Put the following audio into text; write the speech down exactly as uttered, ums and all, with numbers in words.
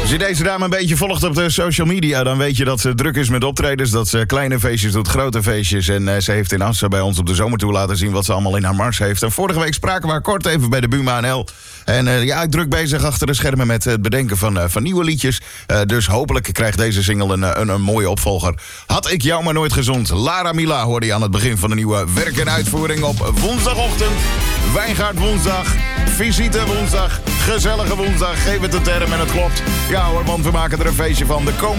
Als je deze dame een beetje volgt op de social media, dan weet je dat ze druk is met optredens. Dat ze kleine feestjes doet, grote feestjes. En uh, ze heeft in Assen bij ons op de zomertour laten zien wat ze allemaal in haar mars heeft. En vorige week spraken we haar kort even bij de Buma N L. En uh, ja, druk bezig achter de schermen met het bedenken van, uh, van nieuwe liedjes. Uh, dus hopelijk krijgt deze single een, een, een mooie opvolger. Had ik jou maar nooit gezond. Lara Mila hoorde je aan het begin van de nieuwe werk en uitvoering op woensdagochtend. Wijngaard woensdag, visite woensdag, gezellige woensdag. Geef het een term en het klopt. Ja hoor, want we maken er een feestje van. De komende